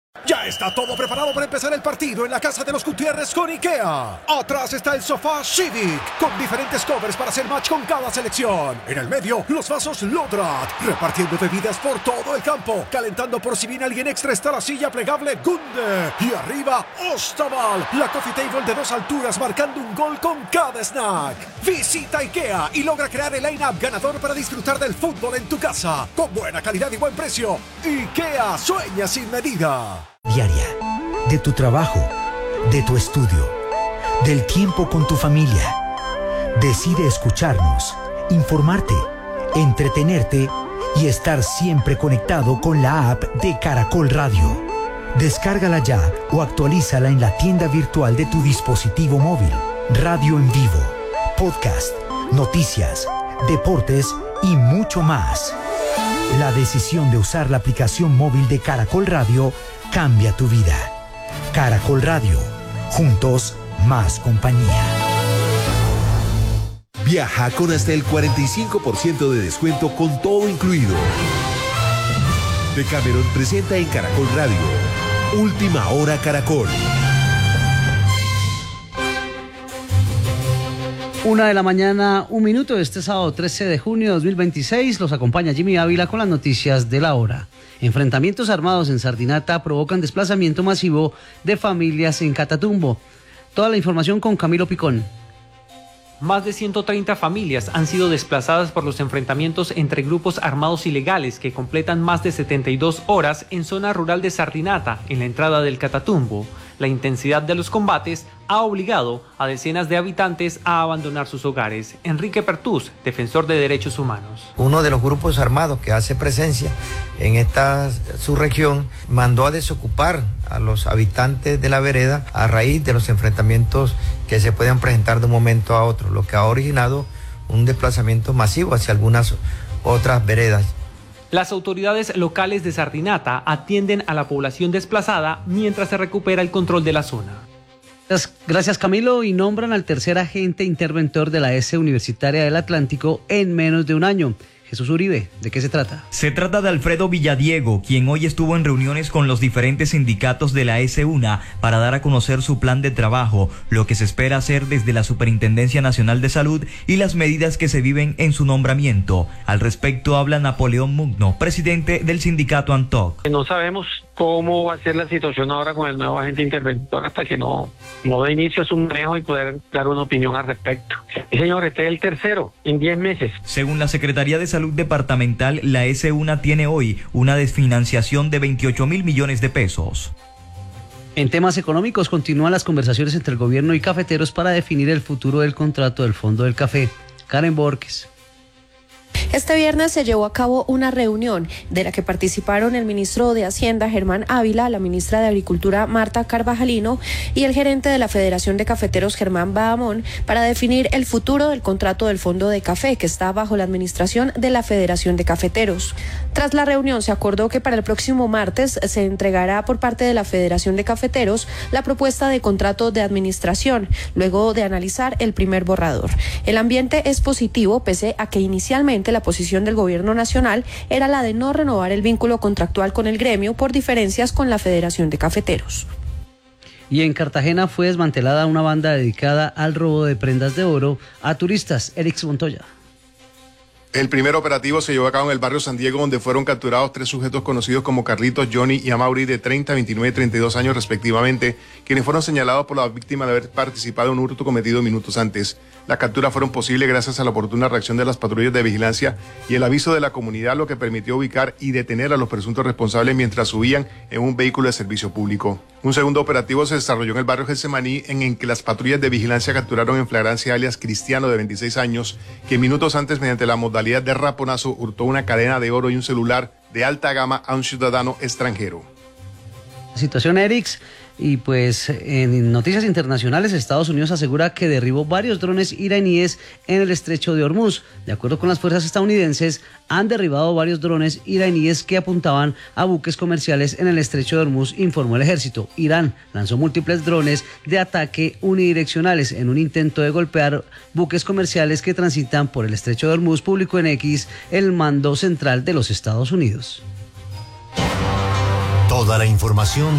Ya está todo preparado para empezar el partido en la casa de los Gutiérrez con IKEA. Atrás está el sofá Civic, con diferentes covers para hacer match con cada selección. En el medio, los vasos Lodrat, repartiendo bebidas por todo el campo. Calentando por si viene alguien extra está la silla plegable Gunde. Y arriba, Ostaval, la coffee table de 2 alturas marcando un gol con cada snack. Visita IKEA y logra crear el line-up ganador para disfrutar del fútbol en tu casa. Con buena calidad y buen precio. IKEA sueña sin medida. Diaria, de tu trabajo, de tu estudio, del tiempo con tu familia. Decide escucharnos, informarte, entretenerte y estar siempre conectado con la app de Caracol Radio. Descárgala ya o actualízala en la tienda virtual de tu dispositivo móvil. Radio en vivo, podcast, noticias, deportes y mucho más. La decisión de usar la aplicación móvil de Caracol Radio cambia tu vida. Caracol Radio. Juntos, más compañía. Viaja con hasta el 45% de descuento con todo incluido. Decameron presenta en Caracol Radio. Última Hora Caracol. 1:01 a.m, este sábado 13 de junio de 2026. Los acompaña Jimmy Ávila con las noticias de la hora. Enfrentamientos armados en Sardinata provocan desplazamiento masivo de familias en Catatumbo. Toda la información con Camilo Picón. Más de 130 familias han sido desplazadas por los enfrentamientos entre grupos armados ilegales que completan más de 72 horas en zona rural de Sardinata, en la entrada del Catatumbo. La intensidad de los combates ha obligado a decenas de habitantes a abandonar sus hogares. Enrique Pertús, defensor de derechos humanos. Uno de los grupos armados que hace presencia en esta subregión mandó a desocupar a los habitantes de la vereda a raíz de los enfrentamientos que se pueden presentar de un momento a otro, lo que ha originado un desplazamiento masivo hacia algunas otras veredas. Las autoridades locales de Sardinata atienden a la población desplazada mientras se recupera el control de la zona. Gracias, Camilo. Y nombran al tercer agente interventor de la ES Universitaria del Atlántico en menos de un año. Jesús Uribe, ¿de qué se trata? Se trata de Alfredo Villadiego, quien hoy estuvo en reuniones con los diferentes sindicatos de la S1 para dar a conocer su plan de trabajo, lo que se espera hacer desde la Superintendencia Nacional de Salud y las medidas que se viven en su nombramiento. Al respecto habla Napoleón Mugno, presidente del sindicato ANTOC. No sabemos cómo va a ser la situación ahora con el nuevo agente interventor hasta que no dé inicio a su manejo y poder dar una opinión al respecto. Y señor, este es el tercero en 10 meses. Según la Secretaría de Salud Departamental, la S1 tiene hoy una desfinanciación de 28.000 millones de pesos. En temas económicos continúan las conversaciones entre el gobierno y cafeteros para definir el futuro del contrato del Fondo del Café. Karen Borges. Este viernes se llevó a cabo una reunión de la que participaron el ministro de Hacienda, Germán Ávila, la ministra de Agricultura, Marta Carvajalino, y el gerente de la Federación de Cafeteros, Germán Bahamón, para definir el futuro del contrato del Fondo de Café, que está bajo la administración de la Federación de Cafeteros. Tras la reunión se acordó que para el próximo martes se entregará por parte de la Federación de Cafeteros la propuesta de contrato de administración, luego de analizar el primer borrador. El ambiente es positivo, pese a que inicialmente la posición del gobierno nacional era la de no renovar el vínculo contractual con el gremio por diferencias con la Federación de Cafeteros. Y en Cartagena fue desmantelada una banda dedicada al robo de prendas de oro a turistas. Erix Montoya. El primer operativo se llevó a cabo en el barrio San Diego, donde fueron capturados 3 sujetos conocidos como Carlitos, Johnny y Amaury, de 30, 29 y 32 años respectivamente, quienes fueron señalados por la víctima de haber participado en un hurto cometido minutos antes. Las capturas fueron posibles gracias a la oportuna reacción de las patrullas de vigilancia y el aviso de la comunidad, lo que permitió ubicar y detener a los presuntos responsables mientras subían en un vehículo de servicio público. Un segundo operativo se desarrolló en el barrio Getsemaní, en el que las patrullas de vigilancia capturaron en flagrancia alias Cristiano, de 26 años, que minutos antes, mediante la modalidad de raponazo, hurtó una cadena de oro y un celular de alta gama a un ciudadano extranjero. Situación, Erix. Y pues en noticias internacionales, Estados Unidos asegura que derribó varios drones iraníes en el estrecho de Hormuz. De acuerdo con las fuerzas estadounidenses, han derribado varios drones iraníes que apuntaban a buques comerciales en el estrecho de Hormuz, informó el ejército. Irán lanzó múltiples drones de ataque unidireccionales en un intento de golpear buques comerciales que transitan por el estrecho de Hormuz, publicó en X el mando central de los Estados Unidos. Toda la información